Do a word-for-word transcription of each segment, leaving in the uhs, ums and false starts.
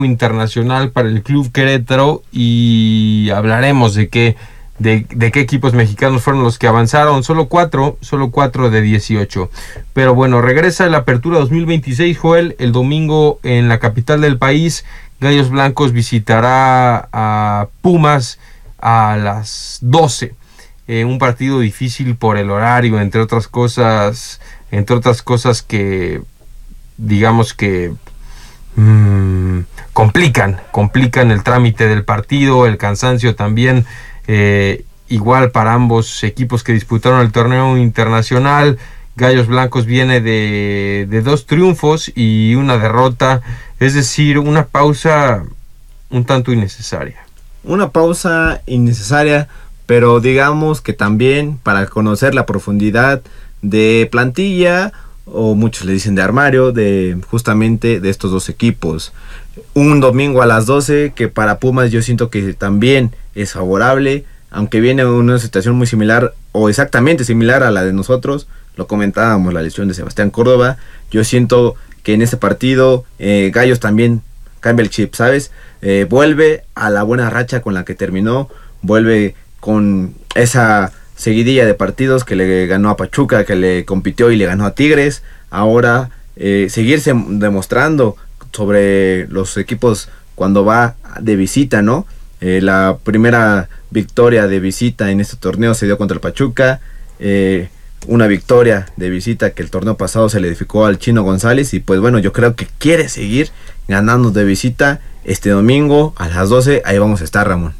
internacional para el Club Querétaro y hablaremos de qué de, de qué equipos mexicanos fueron los que avanzaron. Solo cuatro, solo cuatro de dieciocho. Pero bueno, regresa la Apertura dos mil veintiséis, Joel, el domingo en la capital del país. Gallos Blancos visitará a Pumas a las doce. Eh, un partido difícil por el horario, entre otras cosas, entre otras cosas que digamos que mmm, complican, complican el trámite del partido, el cansancio también, eh, igual para ambos equipos que disputaron el torneo internacional. Gallos Blancos viene de, de dos triunfos y una derrota, es decir, una pausa un tanto innecesaria. Una pausa innecesaria, pero digamos que también para conocer la profundidad de plantilla, o muchos le dicen de armario, de justamente de estos dos equipos. Un domingo a las doce que para Pumas yo siento que también es favorable, aunque viene una situación muy similar o exactamente similar a la de nosotros. Lo comentábamos, la lesión de Sebastián Córdoba. Yo siento que en este partido eh, Gallos también cambia el chip, ¿sabes? Eh, vuelve a la buena racha con la que terminó, vuelve con esa seguidilla de partidos que le ganó a Pachuca, que le compitió y le ganó a Tigres. Ahora eh, seguirse demostrando sobre los equipos cuando va de visita, ¿no? Eh, la primera victoria de visita en este torneo se dio contra el Pachuca, eh, una victoria de visita que el torneo pasado se le edificó al Chino González, y pues bueno, yo creo que quiere seguir ganando de visita este domingo a las doce. Ahí vamos a estar, Ramón.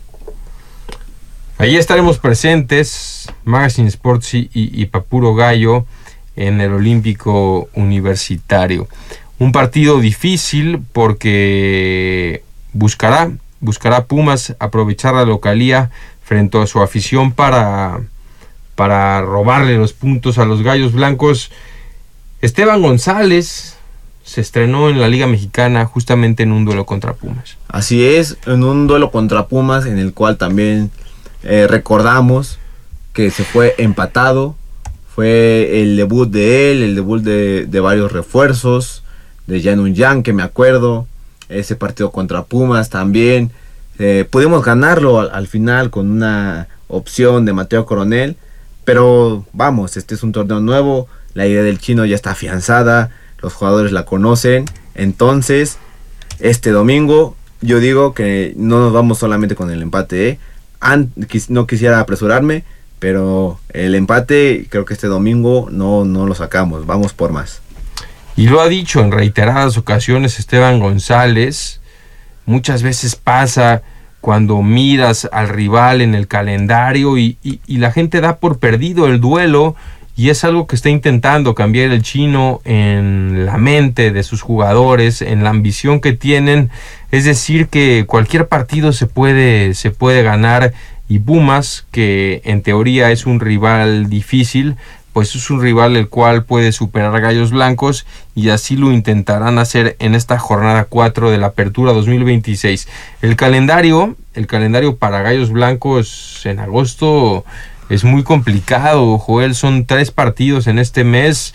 Allí estaremos presentes, Magazine Sports y, y Papuro Gallo en el Olímpico Universitario. Un partido difícil porque buscará, buscará Pumas aprovechar la localía frente a su afición para, para robarle los puntos a los Gallos Blancos. Esteban González se estrenó en la Liga Mexicana justamente en un duelo contra Pumas. Así es, en un duelo contra Pumas en el cual también Eh, recordamos que se fue empatado. Fue el debut de él, el debut de, de varios refuerzos, de Yanun Yang, que me acuerdo. Ese partido contra Pumas también eh, pudimos ganarlo al, al final con una opción de Mateo Coronel. Pero vamos, este es un torneo nuevo, la idea del Chino ya está afianzada, los jugadores la conocen. Entonces este domingo yo digo que no nos vamos solamente con el empate, ¿eh? No quisiera apresurarme, pero el empate creo que este domingo no, no lo sacamos, vamos por más. Y lo ha dicho en reiteradas ocasiones Esteban González. Muchas veces pasa cuando miras al rival en el calendario y, y, y la gente da por perdido el duelo, y es algo que está intentando cambiar el Chino en la mente de sus jugadores, en la ambición que tienen. Es decir, que cualquier partido se puede, se puede ganar, y Pumas, que en teoría es un rival difícil, pues es un rival el cual puede superar a Gallos Blancos, y así lo intentarán hacer en esta jornada cuatro de la Apertura dos mil veintiséis. El calendario, el calendario para Gallos Blancos en agosto es muy complicado, Joel. Son tres partidos en este mes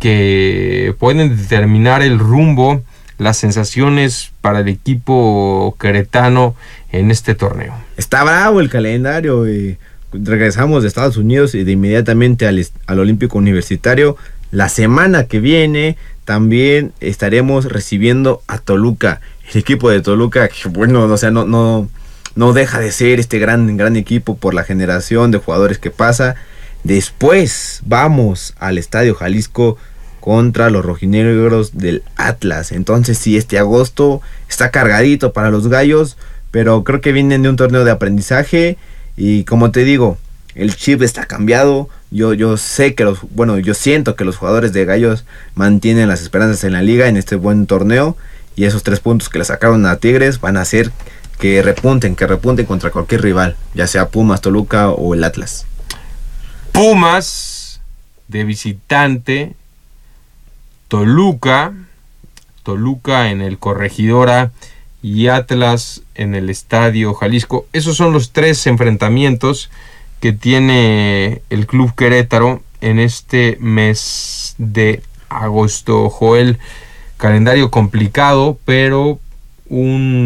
que pueden determinar el rumbo, las sensaciones para el equipo queretano en este torneo. Está bravo el calendario. Eh. Regresamos de Estados Unidos y de inmediatamente al, al Olímpico Universitario. La semana que viene también estaremos recibiendo a Toluca, el equipo de Toluca, que bueno, o sea, no, no, no deja de ser este gran, gran equipo por la generación de jugadores que pasa. Después vamos al Estadio Jalisco contra los rojinegros del Atlas. Entonces sí, este agosto está cargadito para los Gallos, pero creo que vienen de un torneo de aprendizaje. Y como te digo, el chip está cambiado. Yo, yo sé que los, bueno, yo siento que los jugadores de Gallos mantienen las esperanzas en la liga, en este buen torneo. Y esos tres puntos que le sacaron a Tigres van a hacer que repunten, que repunten contra cualquier rival, ya sea Pumas, Toluca o el Atlas. Pumas de visitante, Toluca, Toluca en el Corregidora y Atlas en el Estadio Jalisco. Esos son los tres enfrentamientos que tiene el Club Querétaro en este mes de agosto, Joel. Calendario complicado, pero un